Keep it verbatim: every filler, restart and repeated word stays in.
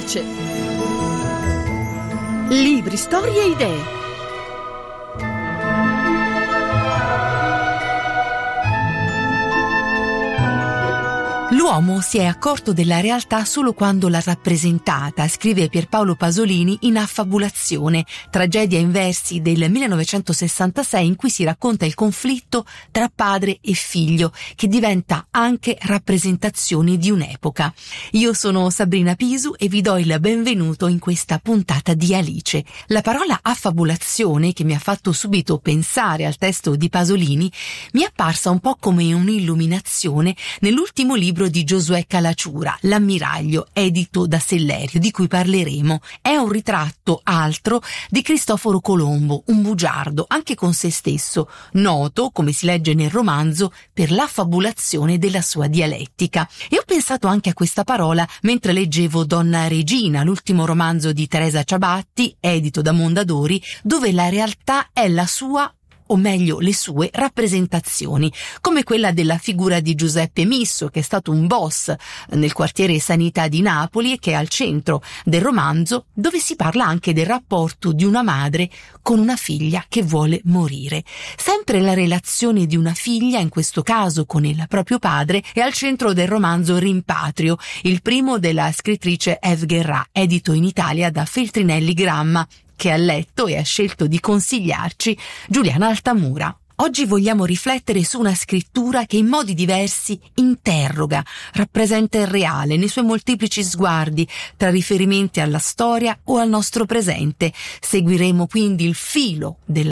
Alice. Libri, storie e idee. L'uomo si è accorto della realtà solo quando l'ha rappresentata, scrive Pierpaolo Pasolini in Affabulazione, tragedia in versi del millenovecentosessantasei in cui si racconta il conflitto tra padre e figlio, che diventa anche rappresentazione di un'epoca. Io sono Sabrina Pisu e vi do il benvenuto in questa puntata di Alice. La parola affabulazione, che mi ha fatto subito pensare al testo di Pasolini, mi è apparsa un po' come un'illuminazione nell'ultimo libro di Giosuè Calacciura, L'ammiraglio, edito da Sellerio, di cui parleremo. È un ritratto altro di Cristoforo Colombo, un bugiardo, anche con se stesso, noto, come si legge nel romanzo, per l'affabulazione della sua dialettica. E ho pensato anche a questa parola mentre leggevo Donna Regina, l'ultimo romanzo di Teresa Ciabatti, edito da Mondadori, dove la realtà è la sua, o meglio le sue rappresentazioni, come quella della figura di Giuseppe Misso, che è stato un boss nel quartiere Sanità di Napoli e che è al centro del romanzo, dove si parla anche del rapporto di una madre con una figlia che vuole morire. Sempre la relazione di una figlia, in questo caso con il proprio padre, è al centro del romanzo Rimpatrio, il primo della scrittrice Eve Guerra, edito in Italia da Feltrinelli Gramma, che ha letto e ha scelto di consigliarci Giuliana Altamura. Oggi vogliamo riflettere su una scrittura che in modi diversi interroga, rappresenta il reale nei suoi molteplici sguardi, tra riferimenti alla storia o al nostro presente. Seguiremo quindi il filo della